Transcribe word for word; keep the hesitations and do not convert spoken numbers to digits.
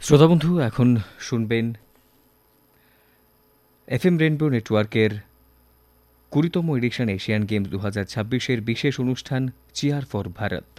শ্রোতাবন্ধু, এখন শুনবেন F M rainbow নেটওয়ার্কের কুড়িতম এডিশন এশিয়ান গেমস দু হাজার ছাব্বিশের বিশেষ অনুষ্ঠান চিয়ার ফর ভারত।